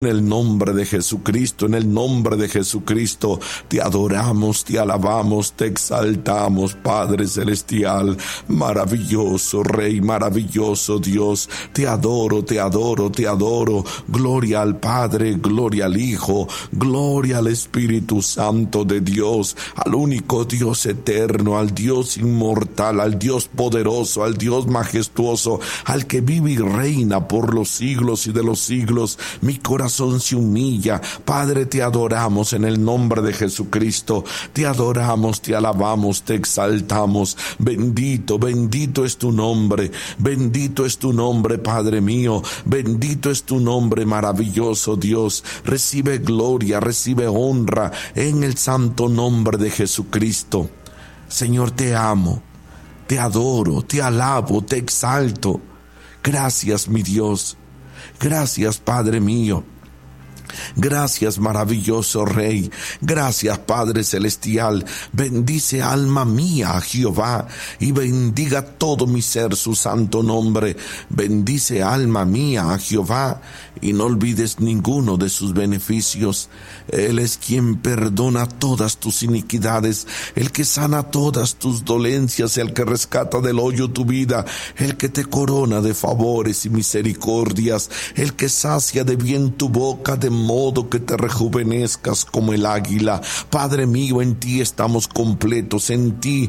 En el nombre de Jesucristo, en el nombre de Jesucristo, te adoramos, te alabamos, te exaltamos, Padre Celestial, maravilloso Rey, maravilloso Dios, te adoro, te adoro, te adoro. Gloria al Padre, gloria al Hijo, gloria al Espíritu Santo de Dios, al único Dios eterno, al Dios inmortal, al Dios poderoso, al Dios majestuoso, al que vive y reina por los siglos y de los siglos. Mi corazón se humilla, Padre, te adoramos en el nombre de Jesucristo, te adoramos, te alabamos, te exaltamos. Bendito, bendito es tu nombre, bendito es tu nombre, Padre mío, bendito es tu nombre, maravilloso Dios. Recibe gloria, recibe honra en el santo nombre de Jesucristo. Señor, te amo, te adoro, te alabo, te exalto. Gracias, mi Dios. Gracias, Padre mío. Gracias, maravilloso Rey. Gracias, Padre Celestial. Bendice, alma mía, a Jehová, y bendiga todo mi ser su santo nombre. Bendice, alma mía, a Jehová, y no olvides ninguno de sus beneficios. Él es quien perdona todas tus iniquidades, el que sana todas tus dolencias, el que rescata del hoyo tu vida, el que te corona de favores y misericordias, el que sacia de bien tu boca, de modo que te rejuvenezcas como el águila. Padre mío, en ti estamos completos, en ti,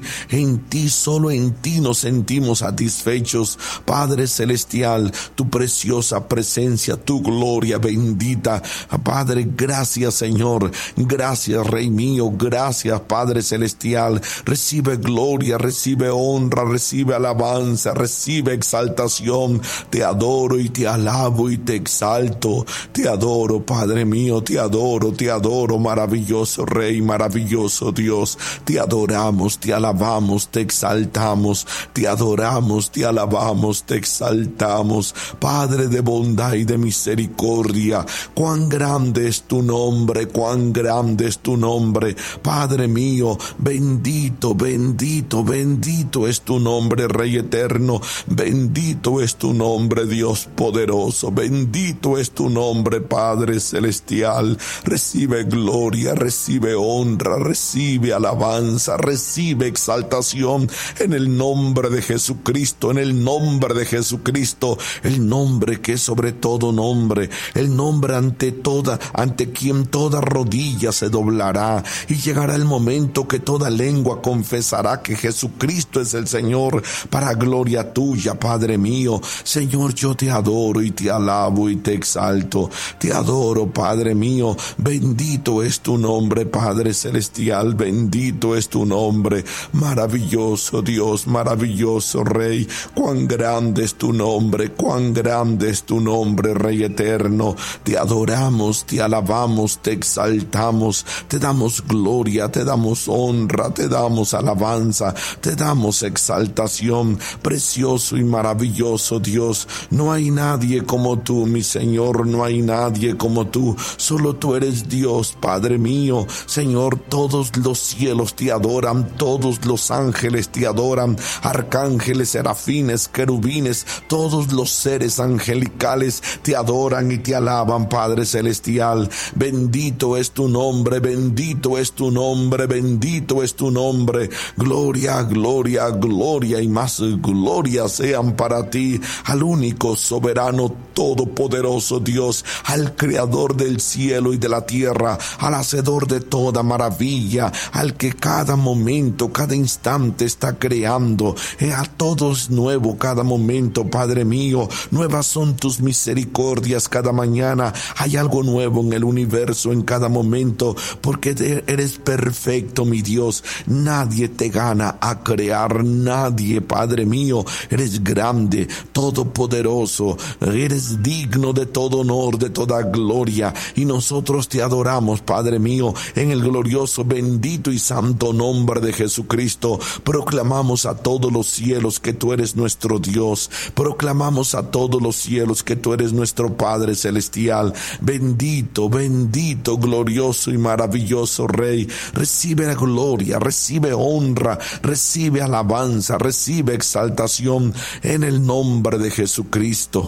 solo en ti nos sentimos satisfechos. Padre Celestial, tu preciosa presencia, tu gloria bendita. Padre, gracias, Señor, gracias, Rey mío, gracias, Padre Celestial. Recibe gloria, recibe honra, recibe alabanza, recibe exaltación. Te adoro y te alabo y te exalto. Te adoro, Padre mío, te adoro, maravilloso Rey, maravilloso Dios. Te adoramos, te alabamos, te exaltamos. Te adoramos, te alabamos, te exaltamos. Padre de bondad y de misericordia, cuán grande es tu nombre, cuán grande es tu nombre. Padre mío, bendito, bendito, bendito es tu nombre, Rey eterno. Bendito es tu nombre, Dios poderoso. Bendito es tu nombre, Padre Celestial. Recibe gloria, recibe honra, recibe alabanza, recibe exaltación en el nombre de Jesucristo, en el nombre de Jesucristo, el nombre que es sobre todo nombre, el nombre ante quien toda rodilla se doblará, y llegará el momento que toda lengua confesará que Jesucristo es el Señor, para gloria tuya, Padre mío. Señor, yo te adoro y te alabo y te exalto. Te adoro, Padre mío. Bendito es tu nombre, Padre Celestial. Bendito es tu nombre. Maravilloso Dios, maravilloso Rey. Cuán grande es tu nombre, cuán grande es tu nombre, Rey eterno. Te adoramos, te alabamos, te exaltamos. Te damos gloria, te damos honra, te damos alabanza, te damos exaltación. Precioso y maravilloso Dios. No hay nadie como tú, mi Señor. No hay nadie como tú. Solo tú eres Dios, Padre mío. Señor, todos los cielos te adoran, todos los ángeles te adoran, arcángeles, serafines, querubines, todos los seres angelicales te adoran y te alaban, Padre Celestial. Bendito es tu nombre, bendito es tu nombre, bendito es tu nombre. Gloria, gloria, gloria y más gloria sean para ti, al único soberano todopoderoso Dios, al creador del cielo y de la tierra, al hacedor de toda maravilla, al que cada momento, cada instante está creando. A todos nuevo cada momento, Padre mío. Nuevas son tus misericordias cada mañana. Hay algo nuevo en el universo en cada momento, porque eres perfecto, mi Dios. Nadie te gana a crear, nadie, Padre mío. Eres grande, todopoderoso, eres digno de todo honor, de toda gloria, y nosotros te adoramos, Padre mío, en el glorioso, bendito y santo nombre de Jesucristo. Proclamamos a todos los cielos que tú eres nuestro Dios. Proclamamos a todos los cielos que tú eres nuestro Padre Celestial. Bendito, bendito, glorioso y maravilloso Rey. Recibe la gloria, recibe honra, recibe alabanza, recibe exaltación en el nombre de Jesucristo.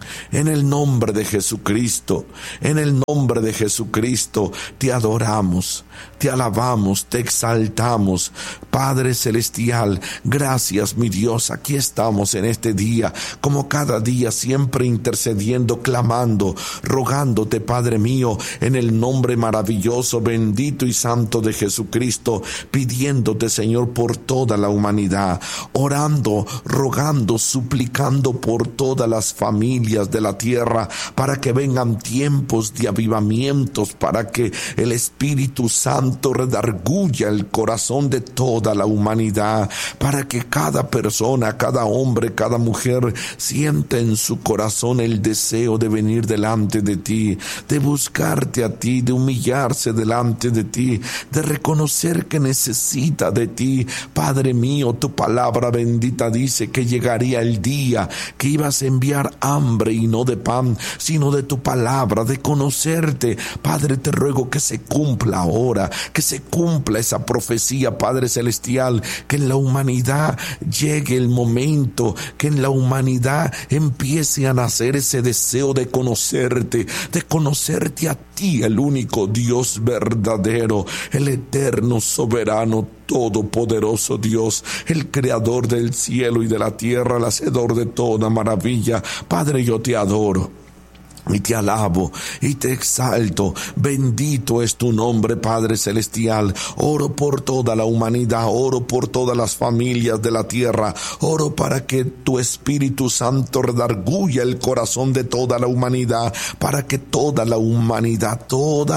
En el nombre de Jesucristo, en el nombre de Jesucristo, te adoramos, te alabamos, te exaltamos. Padre Celestial, gracias mi Dios, aquí estamos en este día, como cada día, siempre intercediendo, clamando, rogándote, Padre mío, en el nombre maravilloso, bendito y santo de Jesucristo, pidiéndote, Señor, por toda la humanidad, orando, rogando, suplicando por todas las familias de la tierra, para que vengan tiempos de avivamientos, para que el Espíritu Santo redarguya el corazón de toda la humanidad, para que cada persona, cada hombre, cada mujer sienta en su corazón el deseo de venir delante de ti, de buscarte a ti, de humillarse delante de ti, de reconocer que necesita de ti. Padre mío, tu palabra bendita dice que llegaría el día que ibas a enviar hambre y no de pan, sino de tu palabra, de conocerte. Padre, te ruego que se cumpla ahora, que se cumpla esa profecía, Padre Celestial, que en la humanidad llegue el momento, que en la humanidad empiece a nacer ese deseo de conocerte a ti, el único Dios verdadero, el eterno, soberano, todopoderoso Dios, el creador del cielo y de la tierra, el hacedor de toda maravilla. Padre, yo te adoro y te alabo y te exalto. Bendito es tu nombre, Padre Celestial. Oro por toda la humanidad, oro por todas las familias de la tierra, oro para que tu Espíritu Santo redarguya el corazón de toda la humanidad, para que toda la humanidad,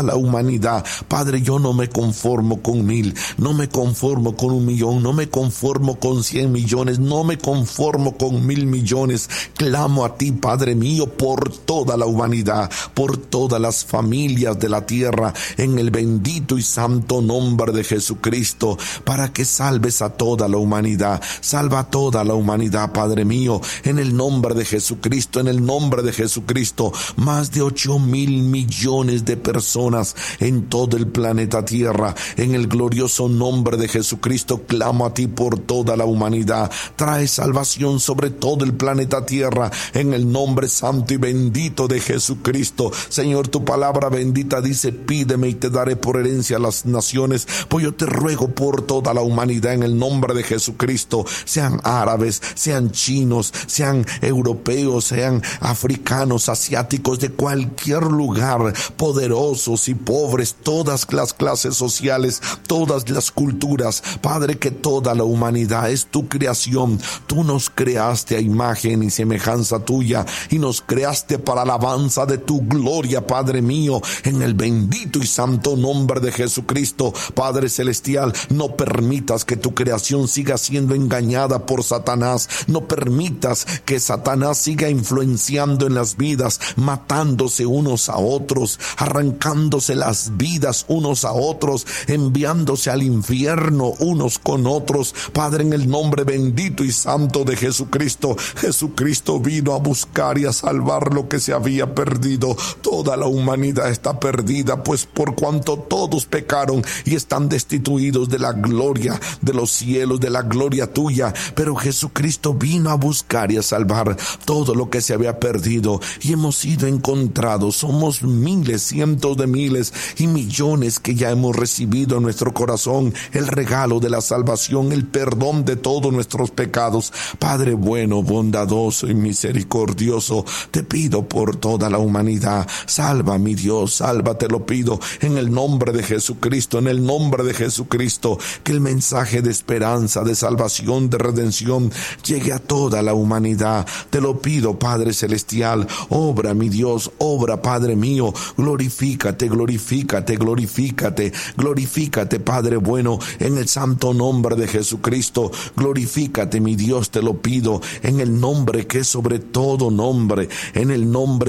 Padre, yo no me conformo con 1000, no me conformo con 1 millón, no me conformo con 100 millones, no me conformo con 1000 millones. Clamo a ti, Padre mío, por toda la humanidad, por todas las familias de la tierra, en el bendito y santo nombre de Jesucristo, para que salves a toda la humanidad. Salva a toda la humanidad, Padre mío, en el nombre de Jesucristo, en el nombre de Jesucristo. Más de 8,000 millones de personas en todo el planeta Tierra, en el glorioso nombre de Jesucristo, clamo a ti por toda la humanidad. Trae salvación sobre todo el planeta Tierra, en el nombre santo y bendito de Jesucristo. Señor, tu palabra bendita dice: pídeme y te daré por herencia a las naciones. Pues yo te ruego por toda la humanidad, en el nombre de Jesucristo, sean árabes, sean chinos, sean europeos, sean africanos, asiáticos, de cualquier lugar, poderosos y pobres, todas las clases sociales, todas las culturas. Padre, que toda la humanidad es tu creación. Tú nos creaste a imagen y semejanza tuya, y nos creaste para alabanza de tu gloria, Padre mío, en el bendito y santo nombre de Jesucristo. Padre Celestial, no permitas que tu creación siga siendo engañada por Satanás. No permitas que Satanás siga influenciando en las vidas, matándose unos a otros, arrancándose las vidas unos a otros, enviándose al infierno unos con otros. Padre, en el nombre bendito y santo de Jesucristo. Jesucristo vino a buscar y a salvar lo que se había perdido. Toda la humanidad está perdida, pues por cuanto todos pecaron y están destituidos de la gloria de los cielos, de la gloria tuya. Pero Jesucristo vino a buscar y a salvar todo lo que se había perdido, y hemos sido encontrados. Somos miles, cientos de miles y millones que ya hemos recibido en nuestro corazón el regalo de la salvación, el perdón de todos nuestros pecados. Padre bueno, bondadoso y misericordioso, te pido por toda la humanidad. Salva, mi Dios, salva, te lo pido, en el nombre de Jesucristo, en el nombre de Jesucristo, que el mensaje de esperanza, de salvación, de redención llegue a toda la humanidad. Te lo pido, Padre Celestial. Obra, mi Dios, obra, Padre mío. Glorifícate, glorifícate, glorifícate, glorifícate, Padre bueno, en el santo nombre de Jesucristo. Glorifícate, mi Dios, te lo pido, en el nombre que es sobre todo nombre, en el nombre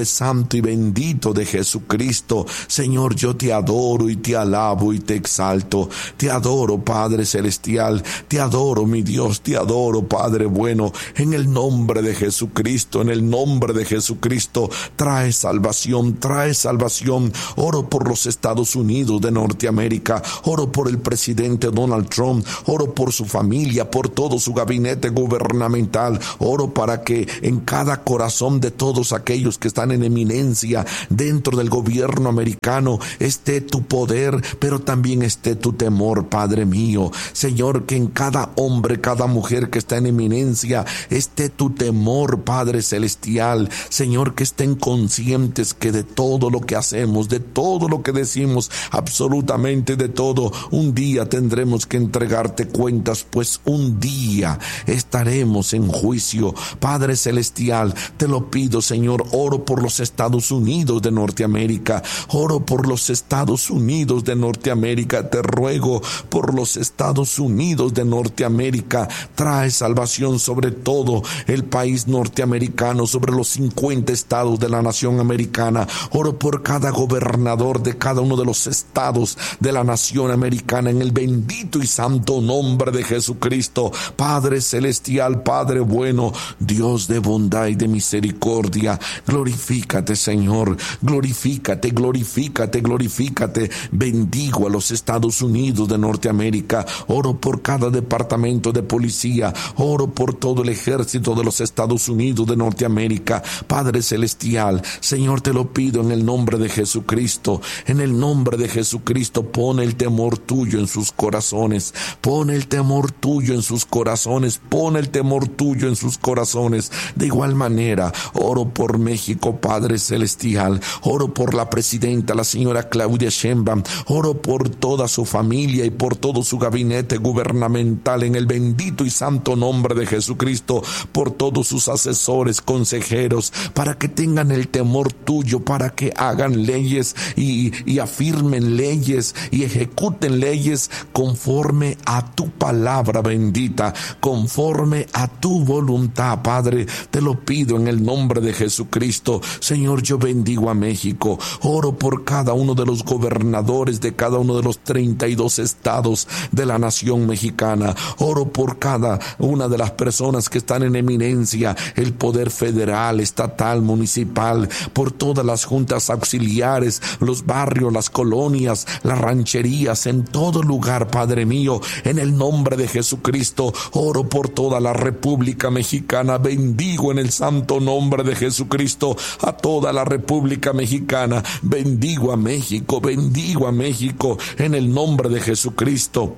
santo y bendito de Jesucristo. Señor, yo te adoro y te alabo y te exalto. Te adoro, Padre celestial. Te adoro, mi Dios. Te adoro, Padre bueno. En el nombre de Jesucristo, en el nombre de Jesucristo, trae salvación, trae salvación. Oro por los Estados Unidos de Norteamérica. Oro por el presidente Donald Trump. Oro por su familia, por todo su gabinete gubernamental. Oro para que en cada corazón de todos aquellos que están en eminencia dentro del gobierno americano esté tu poder, pero también esté tu temor, Padre mío. Señor, que en cada hombre, cada mujer que está en eminencia esté tu temor, Padre celestial. Señor, que estén conscientes que de todo lo que hacemos, de todo lo que decimos, absolutamente de todo, un día tendremos que entregarte cuentas, pues un día estaremos en juicio. Padre celestial, te lo pido, Señor. Oro por los Estados Unidos de Norteamérica. Oro por los Estados Unidos de Norteamérica. Te ruego por los Estados Unidos de Norteamérica. Trae salvación sobre todo el país norteamericano, sobre los 50 estados de la nación americana. Oro por cada gobernador de cada uno de los estados de la nación americana, en el bendito y santo nombre de Jesucristo. Padre celestial, Padre bueno, Dios de bondad y de misericordia, glorifícate, Señor, glorifícate, glorifícate, glorifícate. Bendigo a los Estados Unidos de Norteamérica. Oro por cada departamento de policía. Oro por todo el ejército de los Estados Unidos de Norteamérica. Padre celestial, Señor, te lo pido en el nombre de Jesucristo. En el nombre de Jesucristo, pon el temor tuyo en sus corazones. Pon el temor tuyo en sus corazones. Pon el temor tuyo en sus corazones. De igual manera, oro por México, Padre celestial. Oro por la presidenta, la señora Claudia Sheinbaum. Oro por toda su familia y por todo su gabinete gubernamental, en el bendito y santo nombre de Jesucristo. Por todos sus asesores, consejeros, para que tengan el temor tuyo, para que hagan leyes y afirmen leyes y ejecuten leyes conforme a tu palabra bendita, conforme a tu voluntad, Padre. Te lo pido en el nombre de Jesucristo. Señor, yo bendigo a México. Oro por cada uno de los gobernadores de cada uno de los 32 estados de la nación mexicana. Oro por cada una de las personas que están en eminencia, el poder federal, estatal, municipal, por todas las juntas auxiliares, los barrios, las colonias, las rancherías, en todo lugar, Padre mío, en el nombre de Jesucristo. Oro por toda la República Mexicana. Bendigo en el santo nombre de Jesucristo a toda la República Mexicana. Bendigo a México, bendigo a México en el nombre de Jesucristo.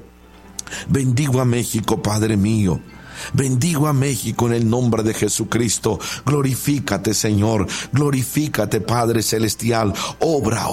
Bendigo a México, Padre mío. Bendigo a México en el nombre de Jesucristo. Glorifícate, Señor. Glorifícate, Padre celestial. Obra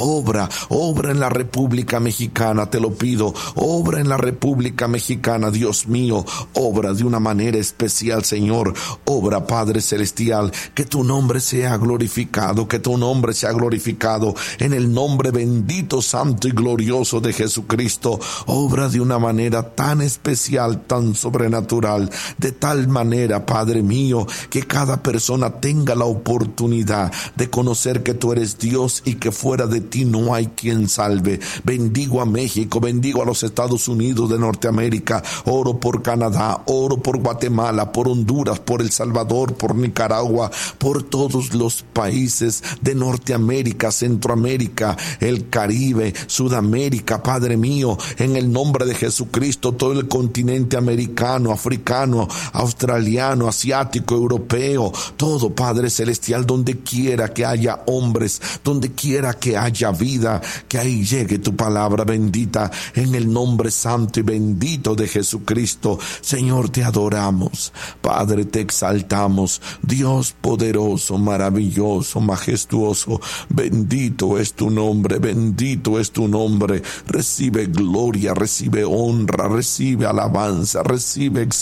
en la República Mexicana, te lo pido. Obra en la República Mexicana, Dios mío. Obra de una manera especial, Señor. Obra, Padre celestial. Que tu nombre sea glorificado, que tu nombre sea glorificado en el nombre bendito, santo y glorioso de Jesucristo. Obra de una manera tan especial, tan sobrenatural. De tal manera, Padre mío, que cada persona tenga la oportunidad de conocer que tú eres Dios y que fuera de ti no hay quien salve. Bendigo a México, bendigo a los Estados Unidos de Norteamérica. Oro por Canadá, oro por Guatemala, por Honduras, por El Salvador, por Nicaragua, por todos los países de Norteamérica, Centroamérica, el Caribe, Sudamérica, Padre mío, en el nombre de Jesucristo, todo el continente americano, africano, australiano, asiático, europeo, todo, Padre celestial, donde quiera que haya hombres, donde quiera que haya vida, que ahí llegue tu palabra bendita, en el nombre santo y bendito de Jesucristo. Señor, te adoramos, Padre, te exaltamos, Dios poderoso, maravilloso, majestuoso, bendito es tu nombre, bendito es tu nombre. Recibe gloria, recibe honra, recibe alabanza, recibe exaltación,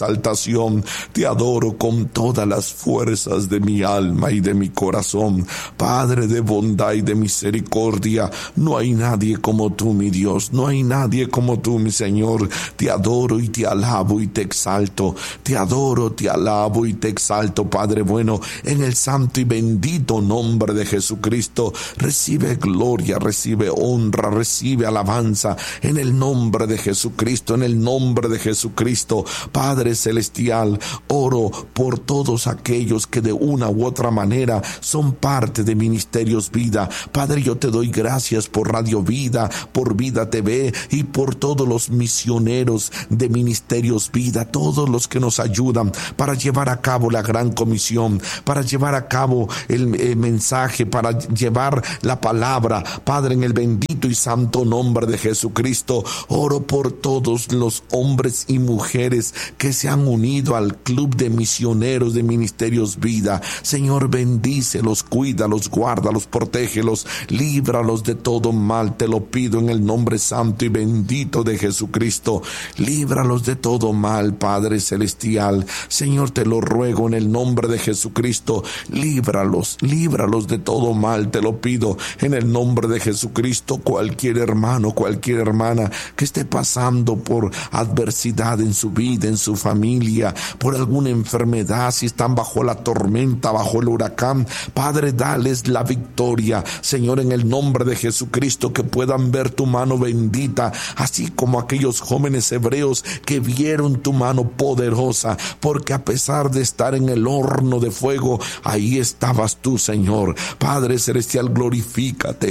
adoración. Te adoro con todas las fuerzas de mi alma y de mi corazón. Padre de bondad y de misericordia, no hay nadie como tú, mi Dios, no hay nadie como tú, mi Señor. Te adoro y te alabo y te exalto. Te adoro, te alabo y te exalto, Padre bueno, en el santo y bendito nombre de Jesucristo. Recibe gloria, recibe honra, recibe alabanza en el nombre de Jesucristo, en el nombre de Jesucristo. Padre celestial, oro por todos aquellos que de una u otra manera son parte de Ministerios Vida. Padre, yo te doy gracias por Radio Vida, por Vida TV y por todos los misioneros de Ministerios Vida, todos los que nos ayudan para llevar a cabo la gran comisión, para llevar a cabo el mensaje, para llevar la palabra. Padre, en el bendito y santo nombre de Jesucristo, oro por todos los hombres y mujeres que se han unido al club de misioneros de Ministerios Vida. Señor, bendícelos, cuídalos, guárdalos, protégelos, líbralos de todo mal. Te lo pido en el nombre santo y bendito de Jesucristo. Líbralos de todo mal, Padre celestial. Señor, te lo ruego en el nombre de Jesucristo. Líbralos de todo mal. Te lo pido en el nombre de Jesucristo. Cualquier hermano, cualquier hermana que esté pasando por adversidad en su vida, en su familia, por alguna enfermedad, si están bajo la tormenta, bajo el huracán, Padre, dales la victoria, Señor, en el nombre de Jesucristo, que puedan ver tu mano bendita, así como aquellos jóvenes hebreos que vieron tu mano poderosa, porque a pesar de estar en el horno de fuego, ahí estabas tú, Señor. Padre celestial, glorifícate,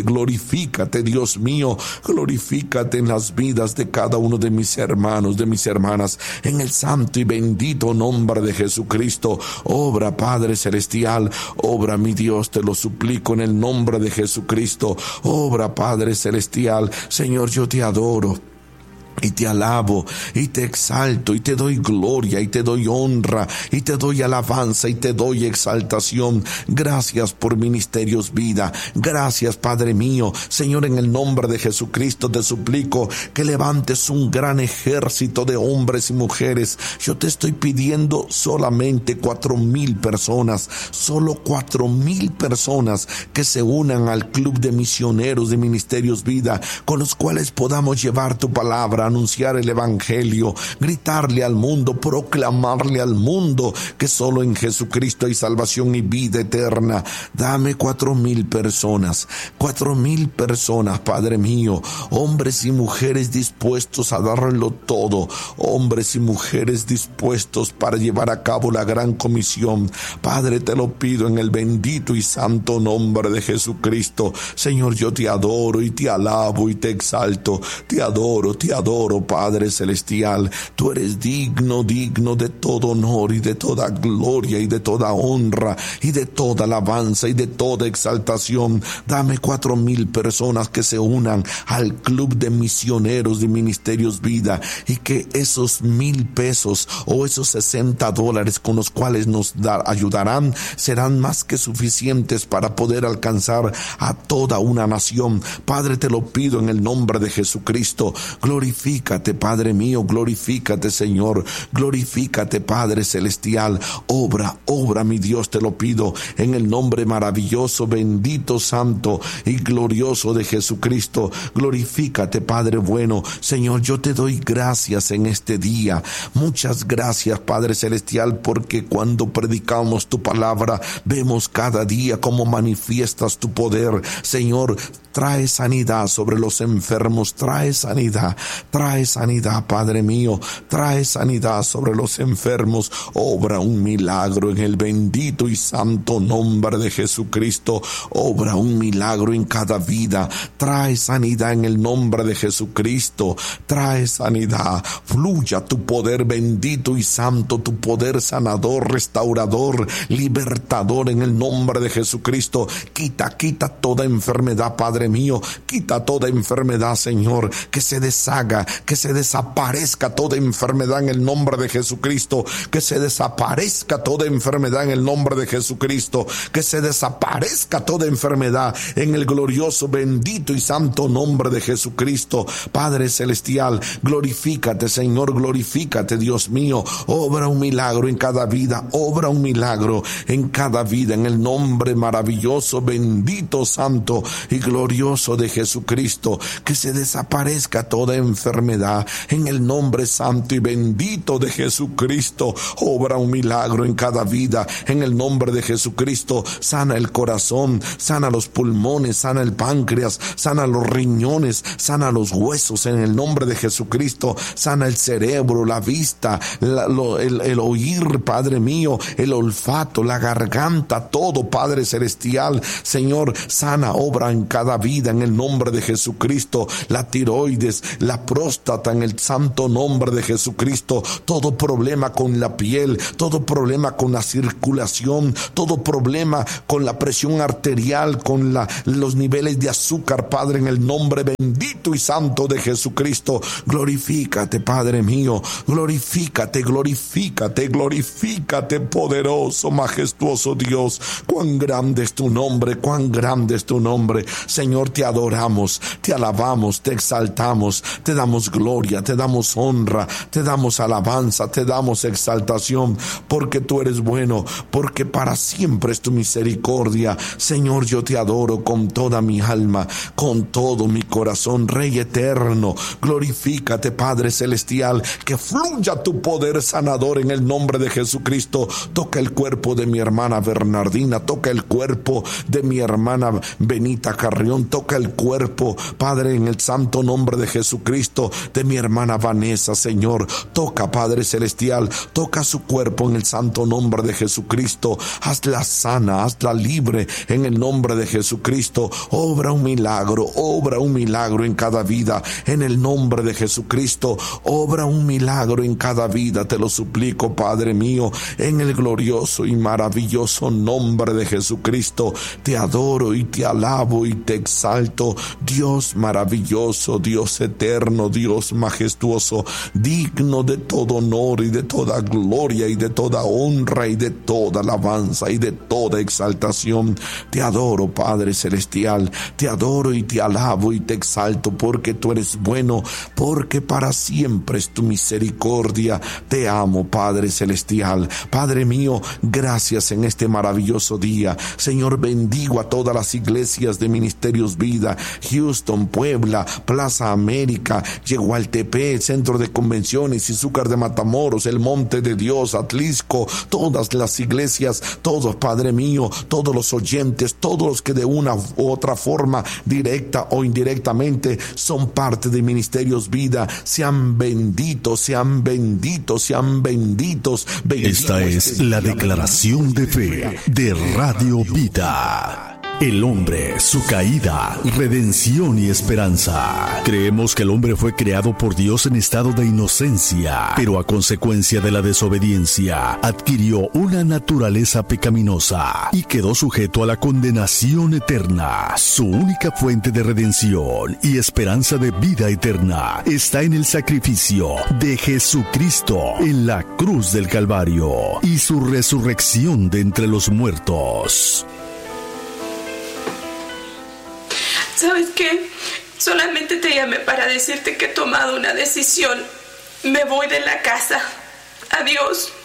Dios mío, glorifícate en las vidas de cada uno de mis hermanos, de mis hermanas, en el santo y bendito nombre de Jesucristo. Obra, Padre celestial, obra, mi Dios, te lo suplico en el nombre de Jesucristo. Obra, Padre celestial. Señor, yo te adoro y te alabo y te exalto y te doy gloria y te doy honra y te doy alabanza y te doy exaltación. Gracias por Ministerios Vida. Gracias, Padre mío. Señor, en el nombre de Jesucristo te suplico que levantes un gran ejército de hombres y mujeres. Yo te estoy pidiendo solamente 4,000 personas, solo 4,000 personas que se unan al club de misioneros de Ministerios Vida, con los cuales podamos llevar tu palabra, anunciar el evangelio, gritarle al mundo, proclamarle al mundo que solo en Jesucristo hay salvación y vida eterna. Dame 4,000 personas, 4,000 personas, Padre mío, hombres y mujeres dispuestos a darlo todo, hombres y mujeres dispuestos para llevar a cabo la gran comisión. Padre, te lo pido en el bendito y santo nombre de Jesucristo. Señor, yo te adoro y te alabo y te exalto. Te adoro, Padre celestial. Tú eres digno de todo honor y de toda gloria y de toda honra y de toda alabanza y de toda exaltación. Dame 4,000 personas que se unan al club de misioneros de Ministerios Vida, y que esos 1,000 pesos o esos $60 con los cuales nos ayudarán serán más que suficientes para poder alcanzar a toda una nación. Padre, te lo pido en el nombre de Jesucristo. Glorifícate, Padre mío, glorifícate, Señor, glorifícate, Padre celestial. Obra, mi Dios, te lo pido en el nombre maravilloso, bendito, santo y glorioso de Jesucristo. Glorifícate, Padre bueno. Señor, yo te doy gracias en este día. Muchas gracias, Padre celestial, porque cuando predicamos tu palabra, vemos cada día cómo manifiestas tu poder. Señor, trae sanidad sobre los enfermos, trae sanidad, Padre mío, trae sanidad sobre los enfermos. Obra un milagro en el bendito y santo nombre de Jesucristo. Obra un milagro en cada vida. Trae sanidad en el nombre de Jesucristo. Trae sanidad. Fluya tu poder bendito y santo, tu poder sanador, restaurador, libertador en el nombre de Jesucristo. Quita toda enfermedad, Padre Padre mío, quita toda enfermedad, Señor, que se deshaga, que se desaparezca toda enfermedad en el nombre de Jesucristo, que se desaparezca toda enfermedad en el nombre de Jesucristo, que se desaparezca toda enfermedad en el glorioso, bendito y santo nombre de Jesucristo. Padre celestial, glorifícate, Señor, glorifícate, Dios mío, obra un milagro en cada vida, obra un milagro en cada vida, en el nombre maravilloso, bendito, santo y glorioso de Jesucristo, que se desaparezca toda enfermedad en el nombre santo y bendito de Jesucristo. Obra un milagro en cada vida en el nombre de Jesucristo. Sana el corazón, sana los pulmones, sana el páncreas, sana los riñones, sana los huesos en el nombre de Jesucristo. Sana el cerebro, la vista, el oír, Padre mío, el olfato, la garganta, todo, Padre celestial. Señor, sana, obra en cada vida en el nombre de Jesucristo. La tiroides, la próstata en el santo nombre de Jesucristo. Todo problema con la piel, todo problema con la circulación, todo problema con la presión arterial, con los niveles de azúcar, Padre, en el nombre bendito y santo de Jesucristo. Glorifícate, Padre mío, glorifícate, glorifícate, glorifícate, poderoso, majestuoso Dios. Cuán grande es tu nombre, cuán grande es tu nombre. Señor, te adoramos, te alabamos, te exaltamos, te damos gloria, te damos honra, te damos alabanza, te damos exaltación, porque tú eres bueno, porque para siempre es tu misericordia. Señor, yo te adoro con toda mi alma, con todo mi corazón, Rey eterno. Glorifícate, Padre celestial, que fluya tu poder sanador en el nombre de Jesucristo. Toca el cuerpo de mi hermana Bernardina, toca el cuerpo de mi hermana Benita Carrión, toca el cuerpo, Padre, en el santo nombre de Jesucristo, de mi hermana Vanessa. Señor, toca, Padre celestial, toca su cuerpo en el santo nombre de Jesucristo. Hazla sana, hazla libre en el nombre de Jesucristo. Obra un milagro en cada vida en el nombre de Jesucristo. Obra un milagro en cada vida, te lo suplico, Padre mío, en el glorioso y maravilloso nombre de Jesucristo. Te adoro y te alabo y te exalto, Dios maravilloso, Dios eterno, Dios majestuoso, digno de todo honor y de toda gloria y de toda honra y de toda alabanza y de toda exaltación. Te adoro, Padre celestial, te adoro y te alabo y te exalto, porque tú eres bueno, porque para siempre es tu misericordia. Te amo, Padre celestial. Padre mío, gracias en este maravilloso día. Señor, bendigo a todas las iglesias de Ministerios Vida, Houston, Puebla, Plaza América, Yegualtepec, Centro de Convenciones, Izúcar de Matamoros, El Monte de Dios, Atlisco, todas las iglesias, todos, Padre mío, todos los oyentes, todos los que de una u otra forma, directa o indirectamente, son parte de Ministerios Vida. Sean benditos, sean benditos, sean benditos. Esta es la declaración de fe de Radio Vida. El hombre, su caída, redención y esperanza. Creemos que el hombre fue creado por Dios en estado de inocencia, pero a consecuencia de la desobediencia, adquirió una naturaleza pecaminosa y quedó sujeto a la condenación eterna. Su única fuente de redención y esperanza de vida eterna está en el sacrificio de Jesucristo en la cruz del Calvario y su resurrección de entre los muertos. ¿Sabes qué? Solamente te llamé para decirte que he tomado una decisión. Me voy de la casa. Adiós.